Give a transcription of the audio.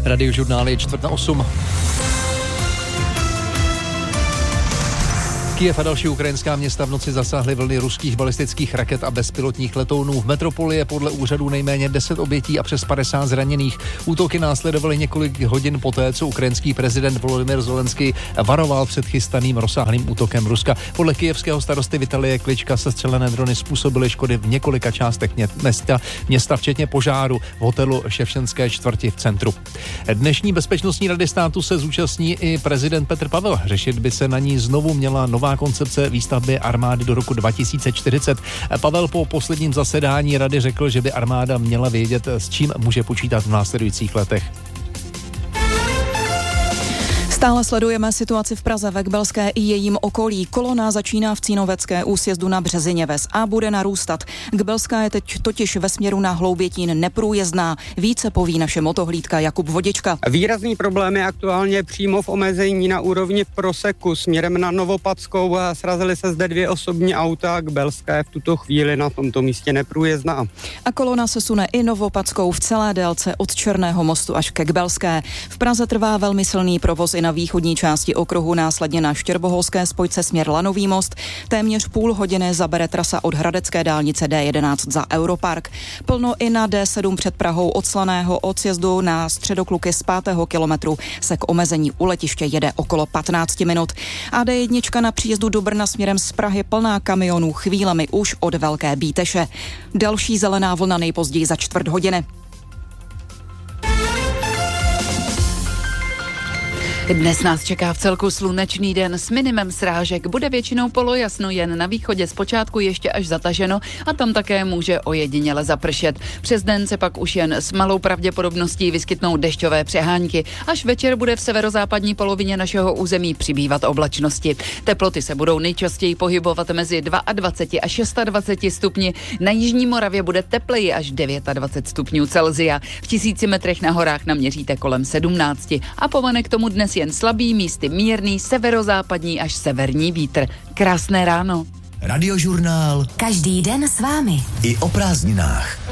Radiožurnál je 7:45. Kyjev a další ukrajinská města v noci zasáhly vlny ruských balistických raket a bezpilotních letounů. V metropoli je podle úřadů nejméně 10 obětí a přes 50 zraněných. Útoky následovaly několik hodin poté, co ukrajinský prezident Volodymyr Zelenský varoval před chystaným rozsáhlým útokem Ruska. Podle kyjevského starosty Vitalie Klička sestřelené drony způsobily škody v několika částech města, včetně požáru v hotelu Ševčenské čtvrti v centru. Dnešní bezpečnostní rady státu se zúčastní i prezident Petr Pavel. Řešit by se na ní znovu měla nová koncepce výstavby armády do roku 2040. Pavel po posledním zasedání rady řekl, že by armáda měla vědět, s čím může počítat v následujících letech. Stále sledujeme situaci v Praze, ve Kbelské i jejím okolí. Kolona začíná v Cínovecké u sjezdu na Březině Ves a bude narůstat. Kbelská je teď totiž ve směru na Hloubětín neprůjezdná. Více poví naše motohlídka Jakub Vodička. Výrazný problém je aktuálně přímo v omezení na úrovni Proseku. Směrem na Novopadskou srazily se zde 2 osobní auta. Kbelská je v tuto chvíli na tomto místě neprůjezdná. A kolona se sune i Novopadskou v celé délce od Černého mostu až ke Kbelské. V Praze trvá velmi silný provoz i na východní části okruhu, následně na Štěrboholské spojce směr Lanový most. Téměř půl hodiny zabere trasa od hradecké dálnice D11 za Europark. Plno i na D7 před Prahou od Slaného, od sjezdu na Středokluky z 5. kilometru se k omezení u letiště jede okolo 15 minut. A D1 na příjezdu do Brna směrem z Prahy plná kamionů chvílemi už od Velké Bíteše. Další zelená vlna nejpozději za čtvrt hodiny. Dnes nás čeká v celku slunečný den s minimem srážek. Bude většinou polojasno, jen na východě zpočátku ještě až zataženo a tam také může ojediněle zapršet. Přes den se pak už jen s malou pravděpodobností vyskytnou dešťové přehánky. Až večer bude v severozápadní polovině našeho území přibývat oblačnosti. Teploty se budou nejčastěji pohybovat mezi 22 a 26 stupni. Na jižní Moravě bude tepleji až 29 stupňů Celsia. V 1000 metrech na horách naměříte kolem 17 a povane k tomu dnes jen slabý, místy mírný, severozápadní až severní vítr. Krásné ráno. Radiožurnál. Každý den s vámi. I o prázdninách.